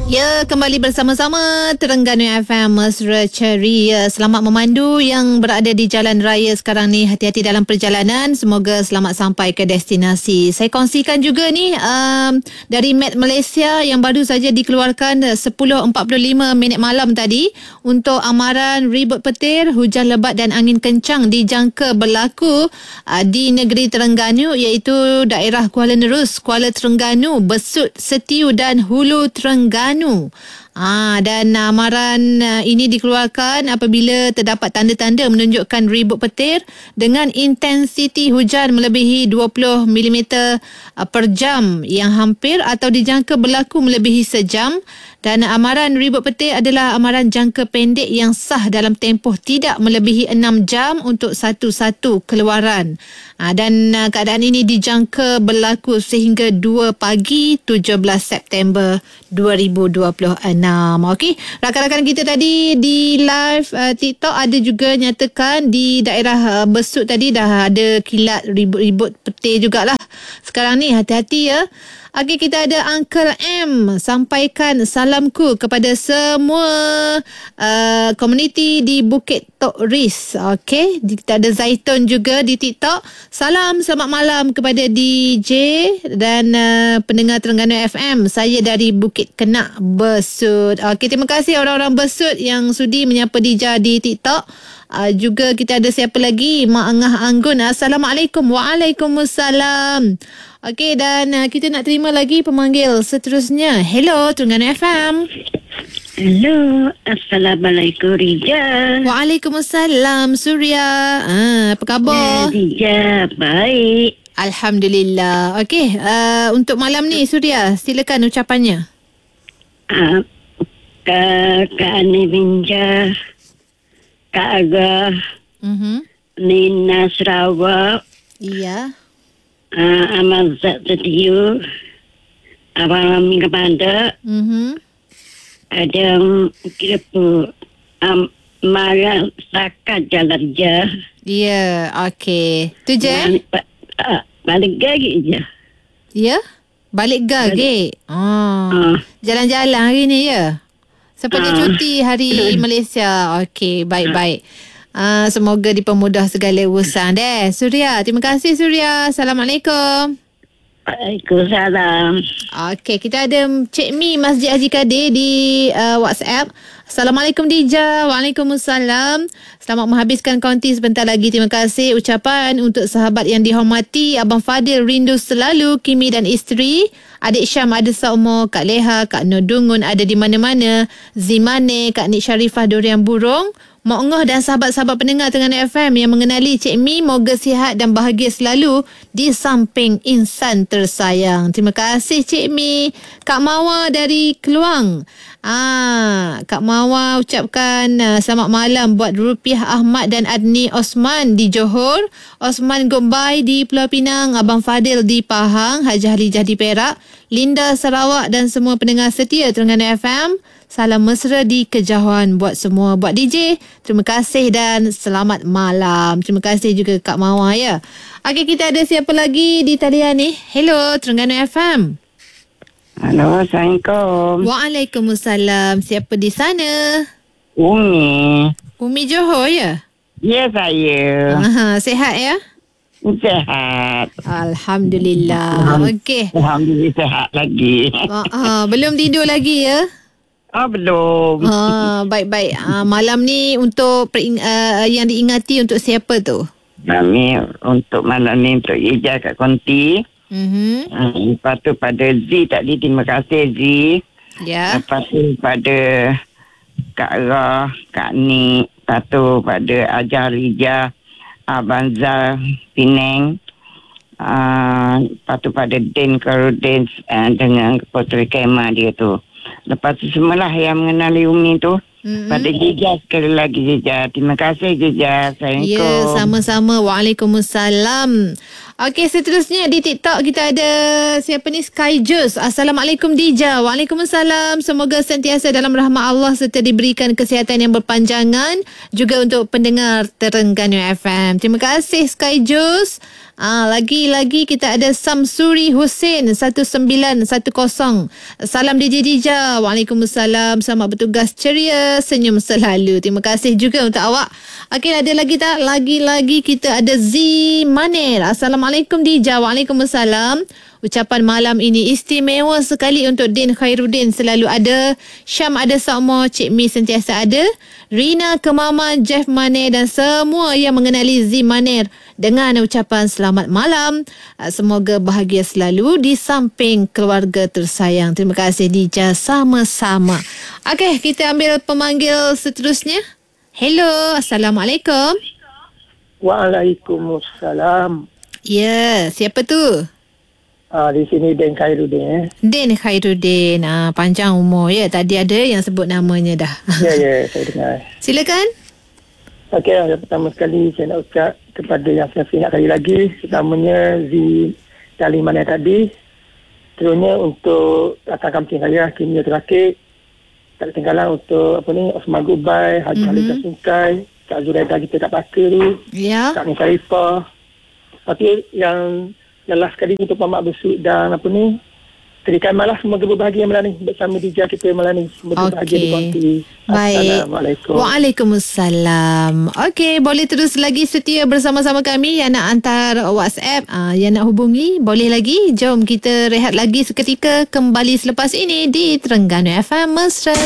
Ya, kembali bersama-sama Terengganu FM Mesra Ceria. Selamat memandu yang berada di jalan raya sekarang ni. Hati-hati dalam perjalanan. Semoga selamat sampai ke destinasi. Saya kongsikan juga ni dari Met Malaysia yang baru saja dikeluarkan 10.45 minit malam tadi untuk amaran ribut petir, hujan lebat dan angin kencang dijangka berlaku di negeri Terengganu, iaitu daerah Kuala Nerus, Kuala Terengganu, Besut, Setiu dan Hulu Terengganu. Dan amaran ini dikeluarkan apabila terdapat tanda-tanda menunjukkan ribut petir dengan intensiti hujan melebihi 20 mm per jam yang hampir atau dijangka berlaku melebihi sejam. Dan amaran ribut petir adalah amaran jangka pendek yang sah dalam tempoh tidak melebihi 6 jam untuk satu-satu keluaran. Dan keadaan ini dijangka berlaku sehingga 2 pagi 17 September 2026. Okey, rakan-rakan kita tadi di live TikTok ada juga nyatakan di daerah Besut tadi dah ada kilat ribut-ribut petir jugalah. Sekarang ni hati-hati ya. Okey, kita ada Uncle M. Sampaikan salamku kepada semua komuniti di Bukit Tok Ris. Okey, kita ada Zaitun juga di TikTok. Salam, selamat malam kepada DJ dan pendengar Terengganu FM. Saya dari Bukit Kenak, Besut. Okey, terima kasih orang-orang Besut yang sudi menyapa Dija di TikTok. Juga kita ada siapa lagi? Mak Angah Anggun. Assalamualaikum. Waalaikumsalam. Okey, dan kita nak terima lagi pemanggil seterusnya. Hello, Terengganu FM. Hello, Assalamualaikum Rija. Waalaikumsalam Surya. Apa khabar? Rija, baik. Alhamdulillah. Okey, untuk malam ni Surya, silakan ucapannya. Kak Ani Binja, Kak Aga, Nina Sarawak. Iya. Amal Zat Setiu, Abang Amin Kepada, ada kira Marah Sakat Jalan Je. Ya, okey. Tu je? Balik gagi je. Ya? Balik gagi? Jalan-jalan hari ni ya? Seperti cuti hari Malaysia. Okey, baik-baik. Semoga dipermudah segala urusan deh. Surya, terima kasih Surya. Assalamualaikum. Waalaikumsalam. Okey, kita ada Cik Mi Masjid Haji Kadir di WhatsApp. Assalamualaikum Dija. Waalaikumsalam. Selamat menghabiskan konti sebentar lagi. Terima kasih. Ucapan untuk sahabat yang dihormati Abang Fadil, rindu selalu Kimi dan isteri. Adik Syam ada seumur, Kak Leha, Kak Nur Dungun ada di mana-mana, Zimane, Kak Nik Syarifah Durian Burung, Mak Ngoh dan sahabat-sahabat pendengar Terengganu FM yang mengenali Cik Mi, moga sihat dan bahagia selalu di samping insan tersayang. Terima kasih Cik Mi. Kak Mawa dari Keluang. Kak Mawa ucapkan selamat malam buat Rupiah Ahmad dan Adni Osman di Johor, Osman Gombay di Pulau Pinang, Abang Fadil di Pahang, Haji Halijah di Perak, Linda Sarawak dan semua pendengar setia Terengganu FM. Salam mesra di kejauhan buat semua. Buat DJ, terima kasih dan selamat malam. Terima kasih juga Kak Mawa ya. Okey, kita ada siapa lagi di talian ni? Hello, Terengganu FM. Halo, Assalamualaikum. Waalaikumsalam. Siapa di sana? Umi. Umi Johor ya? Ya, saya. Sihat ya? Sehat. Alhamdulillah. Okey. Alhamdulillah sehat lagi. Belum tidur lagi ya? Belum. Baik-baik. Malam ni untuk yang diingati untuk siapa tu? Kami untuk malam ni untuk Ija kat Konti. Lepas tu pada Z tadi, terima kasih Z. Ya. Lepas tu pada Kak Ra, Kak Ni. Lepas tu pada Ajar Rija, Abang Zal Penang. Lepas tu pada Den Karudin dengan Puteri Kemah dia tu. Lepas tu semualah yang mengenali Umi tu. Pada Jija sekali lagi Jija. Terima kasih Jija. Assalamualaikum. Ya, sama-sama. Waalaikumsalam. Okey, seterusnya di TikTok kita ada siapa ni? Sky Juice. Assalamualaikum Dija. Waalaikumsalam. Semoga sentiasa dalam rahmat Allah serta diberikan kesihatan yang berpanjangan. Juga untuk pendengar Terengganu FM. Terima kasih Sky Juice. Lagi-lagi kita ada Samsuri Hussein 1910. Salam DJ Dija. Waalaikumsalam. Selamat bertugas ceria, senyum selalu. Terima kasih juga untuk awak. Okey, ada lagi tak? Lagi-lagi kita ada Z Manir. Assalamualaikum Dija. Waalaikumsalam. Ucapan malam ini istimewa sekali untuk Din Khairuddin. Selalu ada. Syam ada Sakmo. Cik Mi sentiasa ada. Rina, Kemama, Jeff Manir dan semua yang mengenali Z Manir dengan ucapan selamat malam. Semoga bahagia selalu di samping keluarga tersayang. Terima kasih Dija, sama-sama. Okey, kita ambil pemanggil seterusnya. Hello, Assalamualaikum. Waalaikumsalam. Ya, siapa tu? Di sini Den Khairuddin. Den Khairuddin. Panjang umur ya. Tadi ada yang sebut namanya dah. Ya, saya dengar. Silakan. Okey, yang pertama sekali saya nak ucap kepada yang saya ingat kali lagi. Pertamanya Zee Manir tadi. Terusnya untuk rakan kampung saya, Kimia Terakik. Tak ketinggalan untuk Osman Gubai, Haji Khalid Sungkai, Kak Zuraida kita tak pakai tu. Ya. Kak Nisarifah. Tapi yang last sekali untuk Mamak Besuk dan Terikan Malah, semoga berbahagia malam ni bersama Dija kita malam ni. Semoga berbahagia di konti. Baik. Assalamualaikum. Waalaikumsalam. Okey, boleh terus lagi setia bersama-sama kami. Yang nak hantar WhatsApp, yang nak hubungi, boleh lagi. Jom kita rehat lagi seketika, kembali selepas ini di Terengganu FM Mesra.